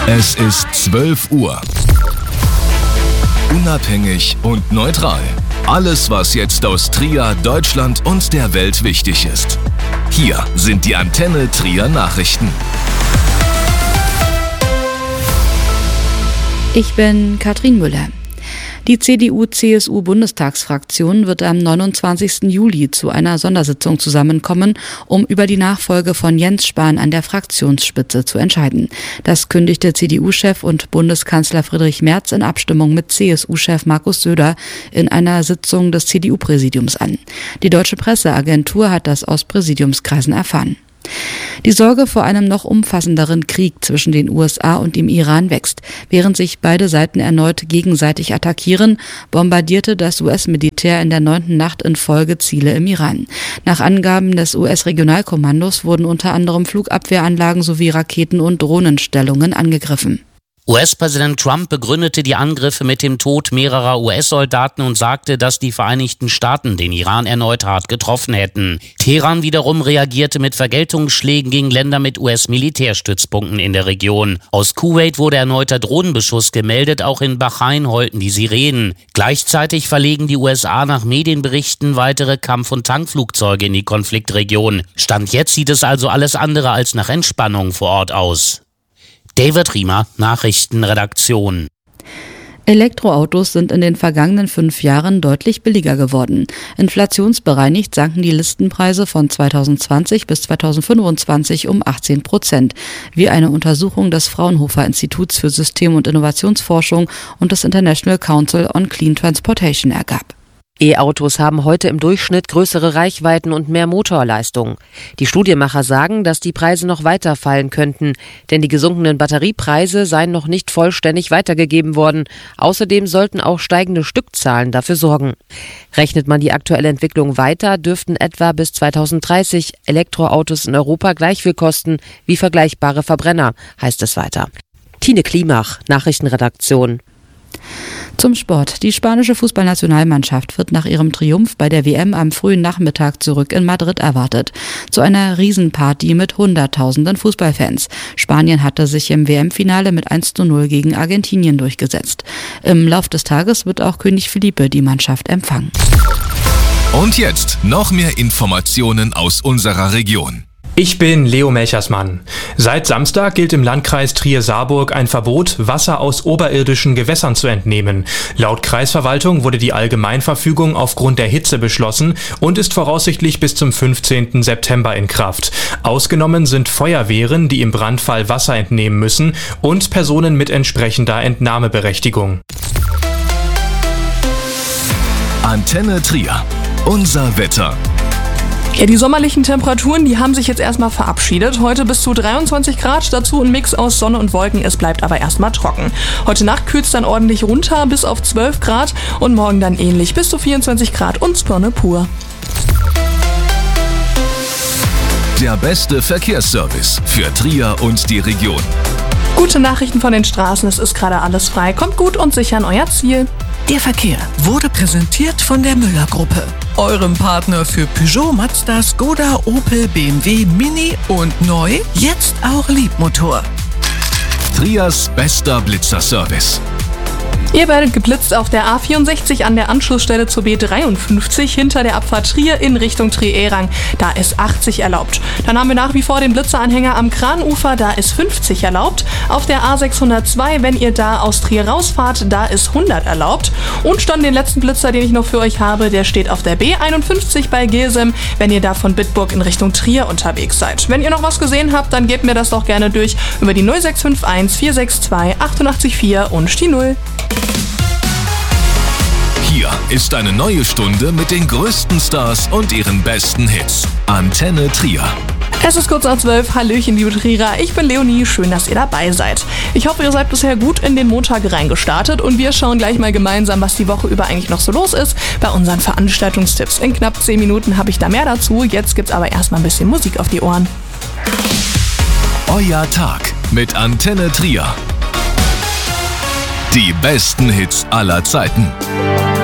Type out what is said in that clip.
Es ist 12 Uhr. Unabhängig und neutral. Alles, was jetzt aus Trier, Deutschland und der Welt wichtig ist. Hier sind die Antenne Trier Nachrichten. Ich bin Katrin Müller. Die CDU-CSU-Bundestagsfraktion wird am 29. Juli zu einer Sondersitzung zusammenkommen, um über die Nachfolge von Jens Spahn an der Fraktionsspitze zu entscheiden. Das kündigte CDU-Chef und Bundeskanzler Friedrich Merz in Abstimmung mit CSU-Chef Markus Söder in einer Sitzung des CDU-Präsidiums an. Die Deutsche Presseagentur hat das aus Präsidiumskreisen erfahren. Die Sorge vor einem noch umfassenderen Krieg zwischen den USA und dem Iran wächst. Während sich beide Seiten erneut gegenseitig attackieren, bombardierte das US-Militär in der 9. Nacht in Folge Ziele im Iran. Nach Angaben des US-Regionalkommandos wurden unter anderem Flugabwehranlagen sowie Raketen- und Drohnenstellungen angegriffen. US-Präsident Trump begründete die Angriffe mit dem Tod mehrerer US-Soldaten und sagte, dass die Vereinigten Staaten den Iran erneut hart getroffen hätten. Teheran wiederum reagierte mit Vergeltungsschlägen gegen Länder mit US-Militärstützpunkten in der Region. Aus Kuwait wurde erneuter Drohnenbeschuss gemeldet, auch in Bahrain heulten die Sirenen. Gleichzeitig verlegen die USA nach Medienberichten weitere Kampf- und Tankflugzeuge in die Konfliktregion. Stand jetzt sieht es also alles andere als nach Entspannung vor Ort aus. David Riemer, Nachrichtenredaktion. Elektroautos sind in den vergangenen 5 Jahren deutlich billiger geworden. Inflationsbereinigt sanken die Listenpreise von 2020 bis 2025 um 18%, wie eine Untersuchung des Fraunhofer Instituts für System- und Innovationsforschung und des International Council on Clean Transportation ergab. E-Autos haben heute im Durchschnitt größere Reichweiten und mehr Motorleistung. Die Studienmacher sagen, dass die Preise noch weiter fallen könnten, denn die gesunkenen Batteriepreise seien noch nicht vollständig weitergegeben worden. Außerdem sollten auch steigende Stückzahlen dafür sorgen. Rechnet man die aktuelle Entwicklung weiter, dürften etwa bis 2030 Elektroautos in Europa gleich viel kosten wie vergleichbare Verbrenner, heißt es weiter. Tine Klimach, Nachrichtenredaktion. Zum Sport. Die spanische Fußballnationalmannschaft wird nach ihrem Triumph bei der WM am frühen Nachmittag zurück in Madrid erwartet. Zu einer Riesenparty mit Hunderttausenden Fußballfans. Spanien hatte sich im WM-Finale mit 1:0 gegen Argentinien durchgesetzt. Im Lauf des Tages wird auch König Felipe die Mannschaft empfangen. Und jetzt noch mehr Informationen aus unserer Region. Ich bin Leo Melchersmann. Seit Samstag gilt im Landkreis Trier-Saarburg ein Verbot, Wasser aus oberirdischen Gewässern zu entnehmen. Laut Kreisverwaltung wurde die Allgemeinverfügung aufgrund der Hitze beschlossen und ist voraussichtlich bis zum 15. September in Kraft. Ausgenommen sind Feuerwehren, die im Brandfall Wasser entnehmen müssen, und Personen mit entsprechender Entnahmeberechtigung. Antenne Trier. Unser Wetter. Ja, die sommerlichen Temperaturen, die haben sich jetzt erstmal verabschiedet. Heute bis zu 23 Grad, dazu ein Mix aus Sonne und Wolken. Es bleibt aber erstmal trocken. Heute Nacht kühlt es dann ordentlich runter bis auf 12 Grad und morgen dann ähnlich bis zu 24 Grad und Sonne pur. Der beste Verkehrsservice für Trier und die Region. Gute Nachrichten von den Straßen, es ist gerade alles frei. Kommt gut und sicher an euer Ziel. Der Verkehr wurde präsentiert von der Müller-Gruppe, eurem Partner für Peugeot, Mazda, Skoda, Opel, BMW, Mini und neu, jetzt auch Liebmotor. Triers bester Blitzerservice. Ihr werdet geblitzt auf der A64 an der Anschlussstelle zur B53 hinter der Abfahrt Trier in Richtung Trier-Erang. Da ist 80 erlaubt. Dann haben wir nach wie vor den Blitzeranhänger am Kranufer, da ist 50 erlaubt. Auf der A602, wenn ihr da aus Trier rausfahrt, da ist 100 erlaubt. Und dann den letzten Blitzer, den ich noch für euch habe, der steht auf der B51 bei Gilsem, wenn ihr da von Bitburg in Richtung Trier unterwegs seid. Wenn ihr noch was gesehen habt, dann gebt mir das doch gerne durch über die 0651 462 884 und die 0. Hier ist eine neue Stunde mit den größten Stars und ihren besten Hits. Antenne Trier. Es ist kurz nach 12. Hallöchen, liebe Trierer. Ich bin Leonie. Schön, dass ihr dabei seid. Ich hoffe, ihr seid bisher gut in den Montag reingestartet und wir schauen gleich mal gemeinsam, was die Woche über eigentlich noch so los ist bei unseren Veranstaltungstipps. In knapp 10 Minuten habe ich da mehr dazu. Jetzt gibt's aber erstmal ein bisschen Musik auf die Ohren. Euer Tag mit Antenne Trier. Die besten Hits aller Zeiten.